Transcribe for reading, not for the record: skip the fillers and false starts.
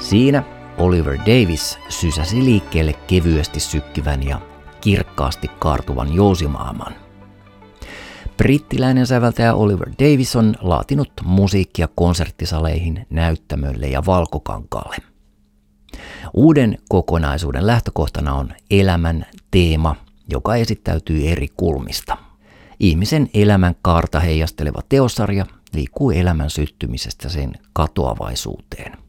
Siinä Oliver Davies sysäsi liikkeelle kevyesti sykkivän ja kirkkaasti kaartuvan jousimaailman. Brittiläinen säveltäjä Oliver Davies on laatinut musiikkia konserttisaleihin, näyttämöille ja valkokankaalle. Uuden kokonaisuuden lähtökohtana on elämän teema, joka esittäytyy eri kulmista. Ihmisen elämän kaarta heijasteleva teossarja liikkuu elämän syttymisestä sen katoavaisuuteen.